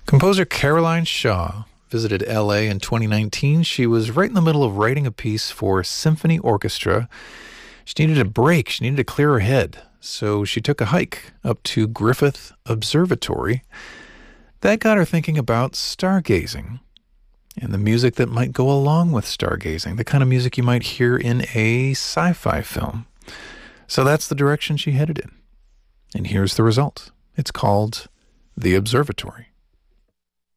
Composer Caroline Shaw visited LA in 2019. She was right in the middle of writing a piece for symphony orchestra. She needed a break. She needed to clear her head. So she took a hike up to Griffith Observatory. That got her thinking about stargazing and the music that might go along with stargazing, the kind of music you might hear in a sci-fi film. So that's the direction she headed in. And here's the result. It's called The Observatory.